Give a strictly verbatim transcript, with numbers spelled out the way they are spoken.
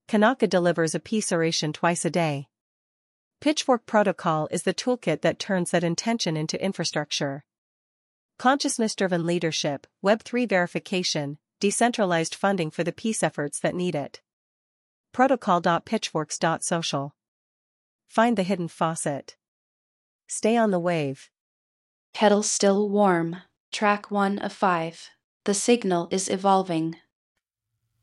Kanaka delivers a peace oration twice a day. Pitchfork Protocol is the toolkit that turns that intention into infrastructure. Consciousness-driven leadership, Web three verification, decentralized funding for the peace efforts that need it. protocol dot pitchforks dot social. Find the hidden faucet. Stay on the wave. Kettle still warm. Track one of five. The signal is evolving.